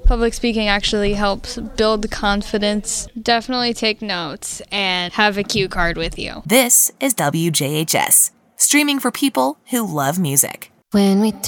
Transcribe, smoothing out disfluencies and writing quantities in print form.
Public speaking actually helps build confidence. Definitely take notes and have a cue card with you. This is WJHS, streaming for people who love music. When we